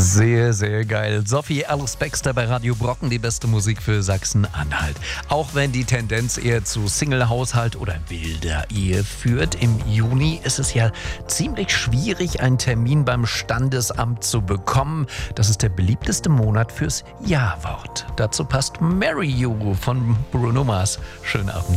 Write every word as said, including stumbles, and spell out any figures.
Sehr, sehr geil. Sophie Alice Baxter bei Radio Brocken, die beste Musik für Sachsen-Anhalt. Auch wenn die Tendenz eher zu Single-Haushalt oder wilder Ehe führt, im Juni ist es ja ziemlich schwierig, einen Termin beim Standesamt zu bekommen. Das ist der beliebteste Monat fürs Ja-Wort. Dazu passt Marry You von Bruno Mars. Schönen Abend.